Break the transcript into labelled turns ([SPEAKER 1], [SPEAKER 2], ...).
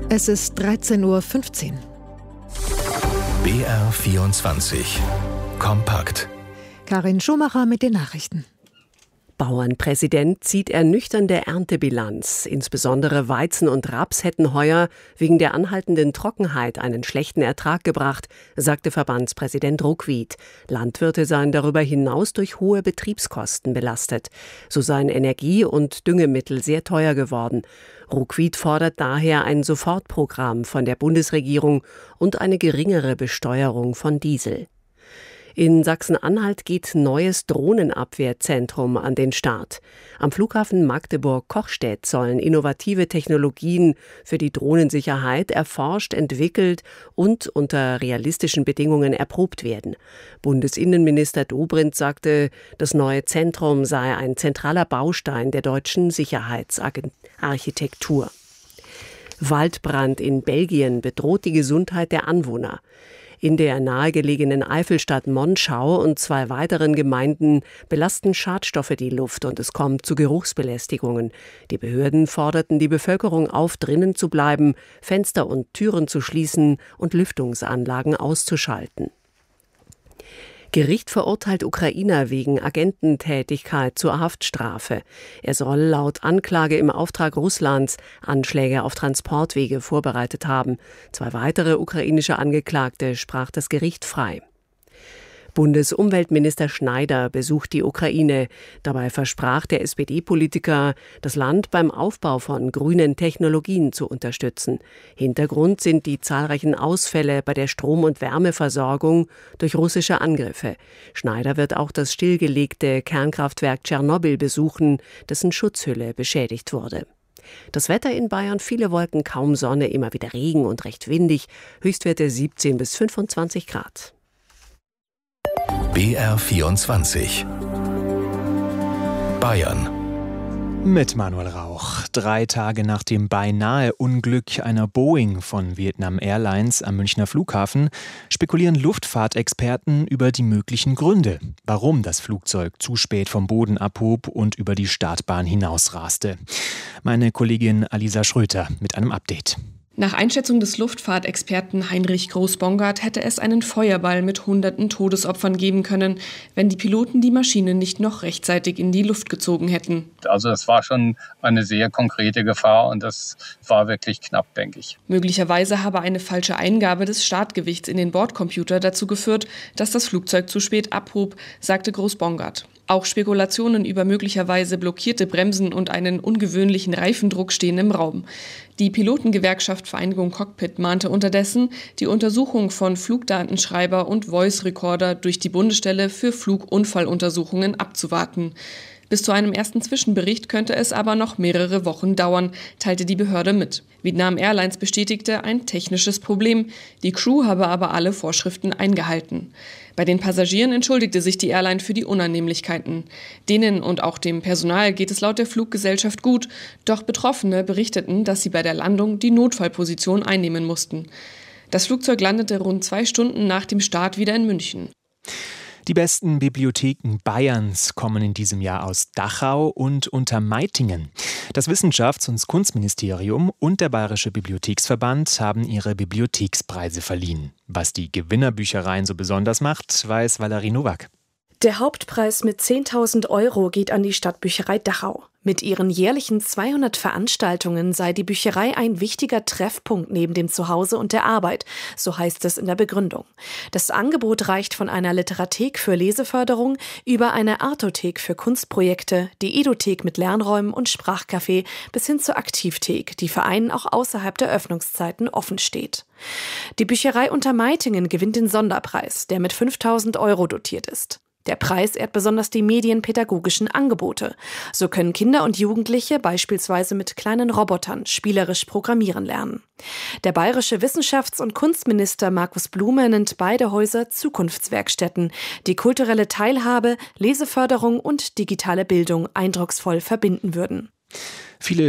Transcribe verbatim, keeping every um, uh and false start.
[SPEAKER 1] Es ist dreizehn Uhr fünfzehn.
[SPEAKER 2] B R vierundzwanzig. Kompakt.
[SPEAKER 1] Karin Schumacher mit den Nachrichten.
[SPEAKER 3] Bauernpräsident zieht ernüchternde Erntebilanz. Insbesondere Weizen und Raps hätten heuer wegen der anhaltenden Trockenheit einen schlechten Ertrag gebracht, sagte Verbandspräsident Ruckwied. Landwirte seien darüber hinaus durch hohe Betriebskosten belastet. So seien Energie- und Düngemittel sehr teuer geworden. Ruckwied fordert daher ein Sofortprogramm von der Bundesregierung und eine geringere Besteuerung von Diesel. In Sachsen-Anhalt geht neues Drohnenabwehrzentrum an den Start. Am Flughafen Magdeburg-Kochstedt sollen innovative Technologien für die Drohnensicherheit erforscht, entwickelt und unter realistischen Bedingungen erprobt werden. Bundesinnenminister Dobrindt sagte, das neue Zentrum sei ein zentraler Baustein der deutschen Sicherheitsarchitektur. Waldbrand in Belgien bedroht die Gesundheit der Anwohner. In der nahegelegenen Eifelstadt Monschau und zwei weiteren Gemeinden belasten Schadstoffe die Luft und es kommt zu Geruchsbelästigungen. Die Behörden forderten die Bevölkerung auf, drinnen zu bleiben, Fenster und Türen zu schließen und Lüftungsanlagen auszuschalten. Gericht verurteilt Ukrainer wegen Agententätigkeit zur Haftstrafe. Er soll laut Anklage im Auftrag Russlands Anschläge auf Transportwege vorbereitet haben. Zwei weitere ukrainische Angeklagte sprach das Gericht frei. Bundesumweltminister Schneider besucht die Ukraine. Dabei versprach der S P D-Politiker, das Land beim Aufbau von grünen Technologien zu unterstützen. Hintergrund sind die zahlreichen Ausfälle bei der Strom- und Wärmeversorgung durch russische Angriffe. Schneider wird auch das stillgelegte Kernkraftwerk Tschernobyl besuchen, dessen Schutzhülle beschädigt wurde. Das Wetter in Bayern: viele Wolken, kaum Sonne, immer wieder Regen und recht windig. Höchstwerte siebzehn bis fünfundzwanzig Grad.
[SPEAKER 2] B R vierundzwanzig. Bayern.
[SPEAKER 4] Mit Manuel Rauch. Drei Tage nach dem beinahe Unglück einer Boeing von Vietnam Airlines am Münchner Flughafen spekulieren Luftfahrtexperten über die möglichen Gründe, warum das Flugzeug zu spät vom Boden abhob und über die Startbahn hinausraste. Meine Kollegin Alisa Schröter mit einem Update.
[SPEAKER 5] Nach Einschätzung des Luftfahrtexperten Heinrich Groß-Bongard hätte es einen Feuerball mit hunderten Todesopfern geben können, wenn die Piloten die Maschine nicht noch rechtzeitig in die Luft gezogen hätten.
[SPEAKER 6] Also es war schon eine sehr konkrete Gefahr und das war wirklich knapp, denke ich.
[SPEAKER 5] Möglicherweise habe eine falsche Eingabe des Startgewichts in den Bordcomputer dazu geführt, dass das Flugzeug zu spät abhob, sagte Groß-Bongard. Auch Spekulationen über möglicherweise blockierte Bremsen und einen ungewöhnlichen Reifendruck stehen im Raum. Die Pilotengewerkschaft Vereinigung Cockpit mahnte unterdessen, die Untersuchung von Flugdatenschreiber und Voice Recorder durch die Bundesstelle für Flugunfalluntersuchungen abzuwarten. Bis zu einem ersten Zwischenbericht könnte es aber noch mehrere Wochen dauern, teilte die Behörde mit. Vietnam Airlines bestätigte ein technisches Problem. Die Crew habe aber alle Vorschriften eingehalten. Bei den Passagieren entschuldigte sich die Airline für die Unannehmlichkeiten. Denen und auch dem Personal geht es laut der Fluggesellschaft gut, doch Betroffene berichteten, dass sie bei der Landung die Notfallposition einnehmen mussten. Das Flugzeug landete rund zwei Stunden nach dem Start wieder in München.
[SPEAKER 4] Die besten Bibliotheken Bayerns kommen in diesem Jahr aus Dachau und Untermeitingen. Das Wissenschafts- und Kunstministerium und der Bayerische Bibliotheksverband haben ihre Bibliothekspreise verliehen. Was die Gewinnerbüchereien so besonders macht, weiß Valerie Nowak.
[SPEAKER 7] Der Hauptpreis mit zehntausend Euro geht an die Stadtbücherei Dachau. Mit ihren jährlichen zweihundert Veranstaltungen sei die Bücherei ein wichtiger Treffpunkt neben dem Zuhause und der Arbeit, so heißt es in der Begründung. Das Angebot reicht von einer Literathek für Leseförderung über eine Artothek für Kunstprojekte, die Edothek mit Lernräumen und Sprachcafé bis hin zur Aktivthek, die Vereinen auch außerhalb der Öffnungszeiten offen steht. Die Bücherei Untermeitingen gewinnt den Sonderpreis, der mit fünftausend Euro dotiert ist. Der Preis ehrt besonders die medienpädagogischen Angebote. So können Kinder und Jugendliche beispielsweise mit kleinen Robotern spielerisch programmieren lernen. Der bayerische Wissenschafts- und Kunstminister Markus Blume nennt beide Häuser Zukunftswerkstätten, die kulturelle Teilhabe, Leseförderung und digitale Bildung eindrucksvoll verbinden würden.
[SPEAKER 4] Viele